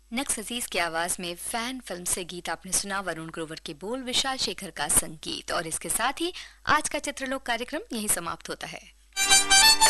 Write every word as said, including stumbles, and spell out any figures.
नक्स अजीज की आवाज में फैन फिल्म से गीत आपने सुना। वरुण ग्रोवर के बोल, विशाल शेखर का संगीत। और इसके साथ ही आज का चित्रलोक कार्यक्रम यही समाप्त होता है।